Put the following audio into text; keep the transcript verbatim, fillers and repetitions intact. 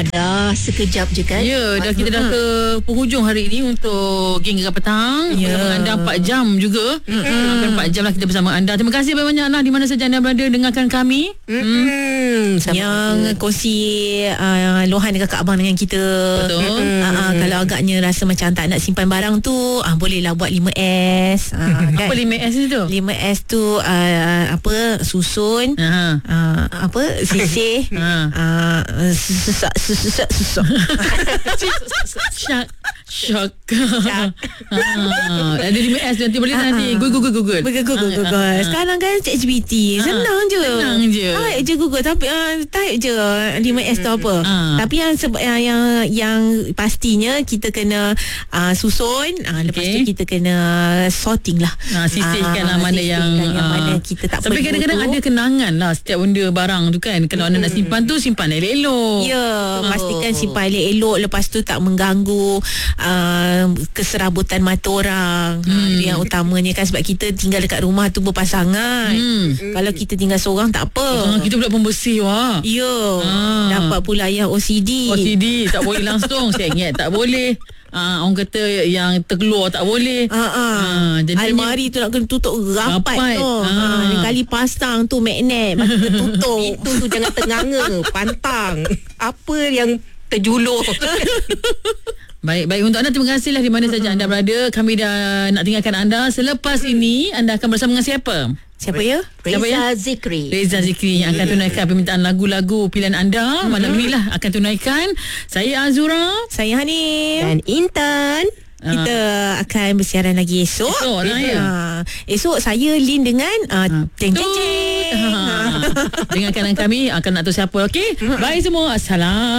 dah sekejap je kan. Ya, dah kita dah ke penghujung hari ini untuk Geng Gegar Petang. Ya. Bersama anda empat jam juga. Mm-hmm. empat jam lah kita bersama anda. Terima kasih banyak-banyak lah di mana saja anda berada dengarkan kami. Hmm, Yang kongsi uh, luahan dengan Kak Abang dengan kita. Betul. Uh, uh, kalau agaknya rasa macam tak nak simpan barang tu, uh, bolehlah buat lima S. Uh, kan? Apa lima S tu? lima S tu uh, apa susun, Ha. uh, apa sisih, Ha. uh, sesak sesak sesak. Syak Syak ha. Ada lima S nanti boleh nanti Google Google Google Google Google Ah, Google. ah, ah. Sekarang kan ChatGPT senang je. Senang je. Type je Google tapi uh, type je lima S tu apa. Ah. Tapi yang seba- yang yang, yang pastinya kita kena uh, susun, uh, lepas Okay. tu kita kena sorting lah. Ha, sisihkan lah Ah, mana yang, sisihkan yang ah. mana kita tak Tapi perlu kadang-kadang tu. ada kenangan lah setiap benda barang tu kan. Kalau anda nak simpan tu, simpan elok-elok. Ya, Oh. pastikan simpan elok-elok, lepas tu tak mengganggu uh, keserabutan mata orang. Hmm. Uh, yang utamanya kan sebab kita tinggal dekat rumah tu berpasangan. Hmm. Kalau kita tinggal seorang tak apa. Ah, kita pula pembersih wah. Ya, Ah. dapat pula yang O C D. O C D tak boleh langsung. Sengit tak boleh. Ah, orang kata yang terkeluar tak boleh. Ha ah. Ah, jadi Almari tu nak kena tutup rapat, Rapat. tu. Ha, Ah. lain kali pasang tu magnet, bagi kita tutup. Itu tu jangan tenganga, pantang. Apa yang terjulur. Baik, baik untuk anda, terima kasihlah di mana saja anda berada. Kami dah nak tinggalkan anda. Selepas ini anda akan bersama dengan siapa? Siapa ya? Siapa ya? Reza Zikri. Reza Zikri yang akan tunaikan permintaan lagu-lagu pilihan anda. Malam inilah akan tunaikan. Saya Azura. Saya Hanif. Dan Intan. Kita akan bersiaran lagi esok. Esok lah, ya. Ah, esok saya Lin dengan uh, Teng Teng Teng. Ha. Dengarkan kami akan nak tahu siapa. Okey. Bye semua. Assalam.